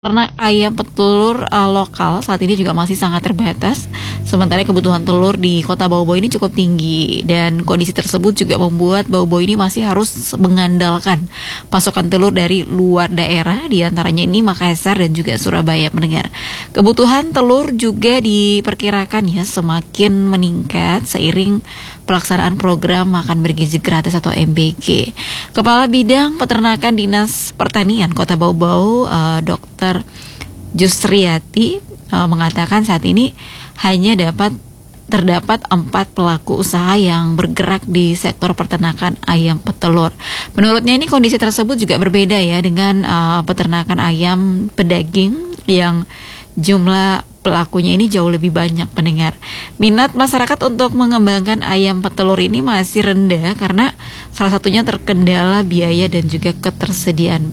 Ternak ayam petelur lokal saat ini juga masih sangat terbatas. Sementara kebutuhan telur di Kota Bau-Bau ini cukup tinggi, dan kondisi tersebut juga membuat Bau-Bau ini masih harus mengandalkan pasokan telur dari luar daerah, di antaranya ini Makassar dan juga Surabaya mendengar. Kebutuhan telur juga diperkirakan ya semakin meningkat seiring pelaksanaan program makan bergizi gratis atau MBG. Kepala Bidang Peternakan Dinas Pertanian Kota Bau-Bau, Dr. Jusriati mengatakan saat ini hanya terdapat 4 pelaku usaha yang bergerak di sektor peternakan ayam petelur. Menurutnya ini kondisi tersebut juga berbeda ya dengan peternakan ayam pedaging yang jumlah pelakunya ini jauh lebih banyak pendengar. Minat masyarakat untuk mengembangkan ayam petelur ini masih rendah karena salah satunya terkendala biaya dan juga ketersediaan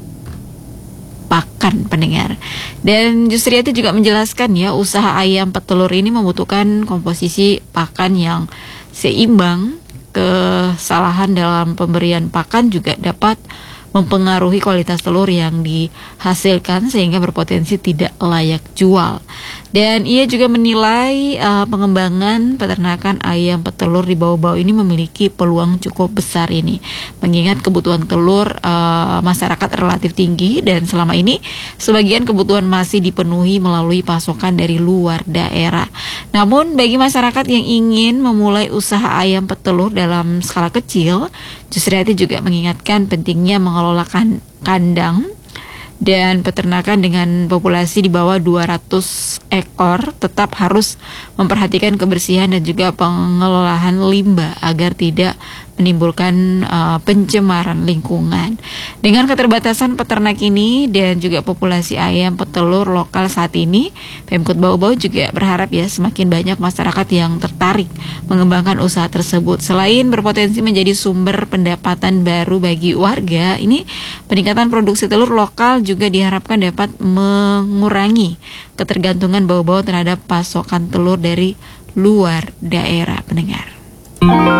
pakan pendengar. Dan Jusriati juga menjelaskan ya, usaha ayam petelur ini membutuhkan komposisi pakan yang seimbang. Kesalahan dalam pemberian pakan juga dapat mempengaruhi kualitas telur yang dihasilkan sehingga berpotensi tidak layak jual. Dan ia juga menilai pengembangan peternakan ayam petelur di Bau-Bau ini memiliki peluang cukup besar ini, mengingat kebutuhan telur masyarakat relatif tinggi dan selama ini sebagian kebutuhan masih dipenuhi melalui pasokan dari luar daerah. Namun bagi masyarakat yang ingin memulai usaha ayam petelur dalam skala kecil, Jusriati juga mengingatkan pentingnya mengelola kandang dan peternakan dengan populasi di bawah 200 ekor tetap harus memperhatikan kebersihan dan juga pengelolaan limbah agar tidak menimbulkan pencemaran lingkungan. Dengan keterbatasan peternak ini dan juga populasi ayam petelur lokal saat ini, Pemkot Bau-Bau juga berharap ya semakin banyak masyarakat yang tertarik mengembangkan usaha tersebut. Selain berpotensi menjadi sumber pendapatan baru bagi warga, ini peningkatan produksi telur lokal juga diharapkan dapat mengurangi ketergantungan Bau-Bau terhadap pasokan telur dari luar daerah pendengar.